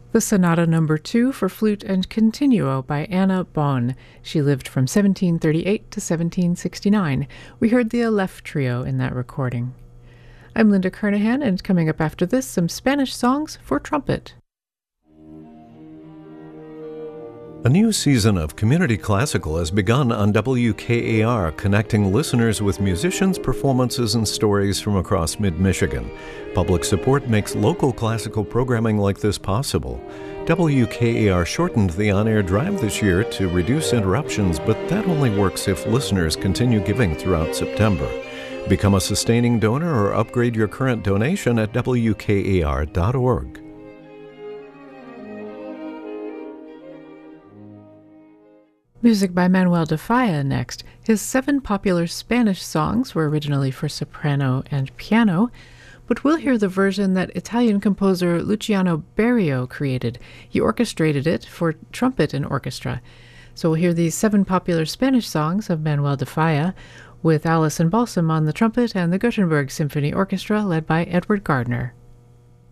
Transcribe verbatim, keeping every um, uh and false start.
The Sonata Number Two for Flute and Continuo by Anna Bonn. She lived from seventeen thirty-eight to seventeen sixty-nine. We heard the Aleph Trio in that recording. I'm Linda Kernahan, and coming up after this, some Spanish songs for trumpet. A new season of Community Classical has begun on W K A R, connecting listeners with musicians, performances, and stories from across mid-Michigan. Public support makes local classical programming like this possible. W K A R shortened the on-air drive this year to reduce interruptions, but that only works if listeners continue giving throughout September. Become a sustaining donor or upgrade your current donation at W K A R dot org. Music by Manuel de Falla next. His seven popular Spanish songs were originally for soprano and piano, but we'll hear the version that Italian composer Luciano Berio created. He orchestrated it for trumpet and orchestra. So we'll hear these seven popular Spanish songs of Manuel de Falla with Alison Balsam on the trumpet and the Gothenburg Symphony Orchestra led by Edward Gardner.